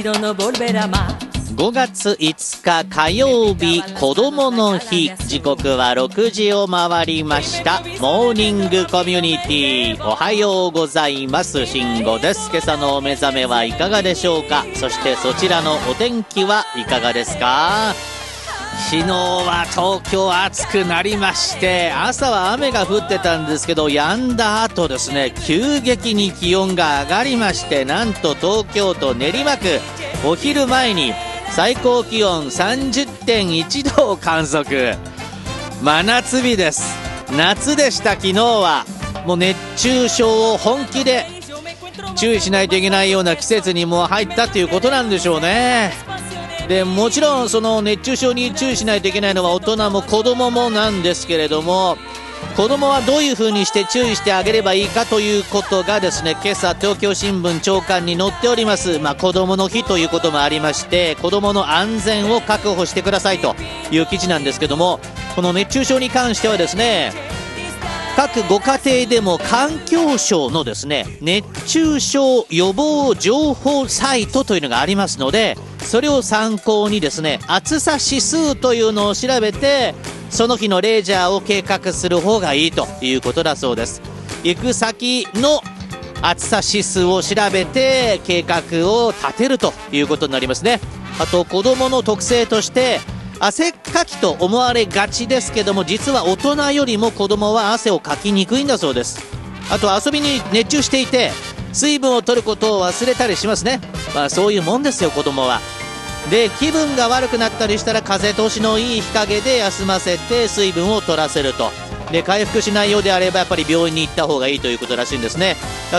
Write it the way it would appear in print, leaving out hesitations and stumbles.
5月5日火曜日、子どもの日、時刻は6時を回りました。モーニングコミュニティ、おはようございます。慎吾です。今朝のお目覚めはいかがでしょうか。そしてそちらのお天気はいかがですか。昨日は東京暑くなりまして、朝は雨が降ってたんですけど、止んだ後ですね、急激に気温が上がりまして、なんと東京都練馬区、お昼前に最高気温 30.1 度を観測。真夏日です。夏でした。昨日はもう熱中症を本気で注意しないといけないような季節にもう入ったということなんでしょうね。でもちろんその熱中症に注意しないといけないのは大人も子供もなんですけれども、子供はどういう風にして注意してあげればいいかということがですね、今朝東京新聞朝刊に載っております。子供の日ということもありまして、子供の安全を確保してくださいという記事なんですけども、この熱中症に関してはですね、各ご家庭でも環境省のですね、熱中症予防情報サイトというのがありますので、それを参考にですね、暑さ指数というのを調べて、その日のレジャーを計画する方がいいということだそうです。行く先の暑さ指数を調べて計画を立てるということになりますね。あと子どもの特性として、汗っかきと思われがちですけども、実は大人よりも子供は汗をかきにくいんだそうです。あと遊びに熱中していて水分を取ることを忘れたりしますね。そういうもんですよ、子供は。で、気分が悪くなったりしたら風通しのいい日陰で休ませて水分を取らせると。で、回復しないようであればやっぱり病院に行った方がいいということらしいんですね。